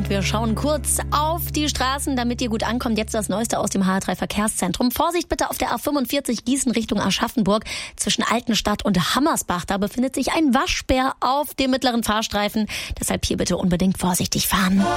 Und wir schauen kurz auf die Straßen, damit ihr gut ankommt. Jetzt das Neueste aus dem HR3 Verkehrszentrum. Vorsicht bitte auf der A45 Gießen Richtung Aschaffenburg zwischen Altenstadt und Hammersbach. Da befindet sich ein Waschbär auf dem mittleren Fahrstreifen. Deshalb hier bitte unbedingt vorsichtig fahren.